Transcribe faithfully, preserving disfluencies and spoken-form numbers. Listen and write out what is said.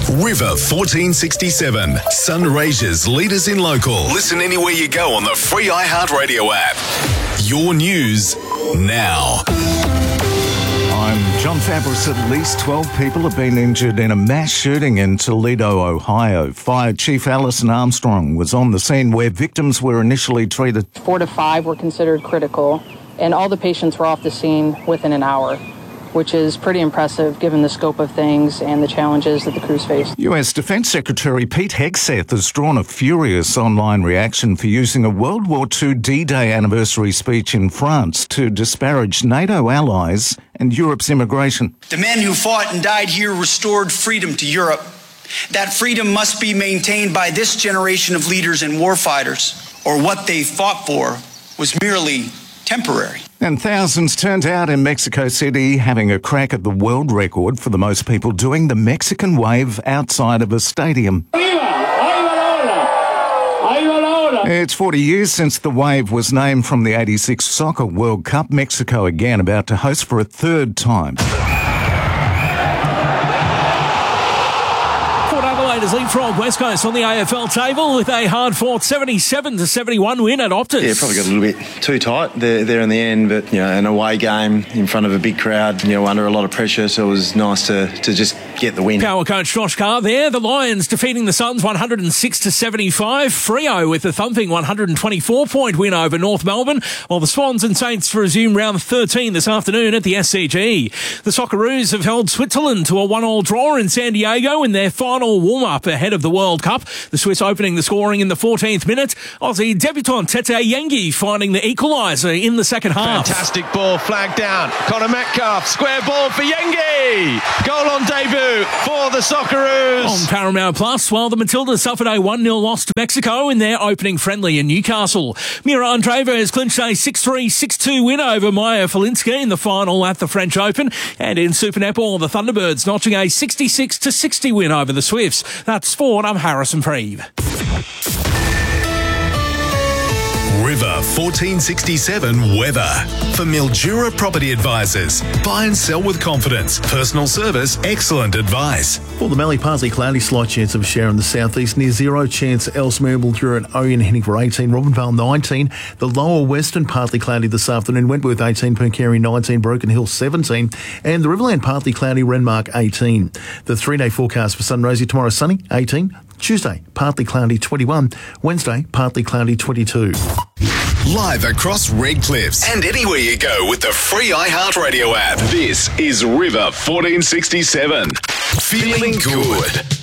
River fourteen sixty-seven, Sunraysia's leaders in local. Listen anywhere you go on the free iHeartRadio app. Your news now. I'm John Fabris. At least twelve people have been injured in a mass shooting in Toledo, Ohio. Fire Chief Alison Armstrong was on the scene where victims were initially treated. Four to five were considered critical, and all the patients were off the scene within an hour, which is pretty impressive given the scope of things and the challenges that the crews faced. U S Defence Secretary Pete Hegseth has drawn a furious online reaction for using a World War Two D-Day anniversary speech in France to disparage NATO allies and Europe's immigration. The men who fought and died here restored freedom to Europe. That freedom must be maintained by this generation of leaders and warfighters, or what they fought for was merely temporary. And thousands turned out in Mexico City, having a crack at the world record for the most people doing the Mexican wave outside of a stadium. It's forty years since the wave was named from the eighty-six Soccer World Cup. Mexico again about to host for a third time. Raiders leapfrog West Coast on the A F L table with a hard-fought seventy-seven to seventy-one win at Optus. Yeah, probably got a little bit too tight there, there in the end, but you know, an away game in front of a big crowd, you know, under a lot of pressure, so it was nice to, to just get the win. Power coach Josh Carr there. The Lions defeating the Suns one hundred six to seventy-five. Freo with a thumping one hundred twenty-four point win over North Melbourne, while the Swans and Saints resume round thirteen this afternoon at the S C G. The Socceroos have held Switzerland to a one-all draw in San Diego in their final warm-up ahead of the World Cup. The Swiss opening the scoring in the fourteenth minute. Aussie debutant Tete Yengi finding the equaliser in the second half. Fantastic ball, flag down. Connor Metcalf, square ball for Yengi. Goal on debut for the Socceroos. On Paramount Plus, while the Matildas suffered a one nil loss to Mexico in their opening friendly in Newcastle. Mira Andreeva has clinched a six three, six two win over Maya Falinska in the final at the French Open. And in Super Netball, the Thunderbirds notching a sixty-six to sixty win over the Swifts. That's sport. I'm Harrison Freeve. River fourteen sixty-seven weather. For Mildura Property Advisors. Buy and sell with confidence. Personal service, excellent advice. For the Mallee, partly cloudy, slight chance of a shower in the southeast, near zero chance elsewhere. Mildura and Oyen heading for eighteen, Robinvale nineteen. The lower western partly cloudy this afternoon, Wentworth eighteen, Percarry nineteen, Broken Hill seventeen, and the Riverland partly cloudy, Renmark eighteen. The three-day forecast for Sunraysia tomorrow sunny, eighteen. Tuesday, partly cloudy, twenty-one. Wednesday, partly cloudy, twenty-two. Live across Red Cliffs and anywhere you go with the free iHeartRadio app. This is River fourteen sixty-seven. Feeling good.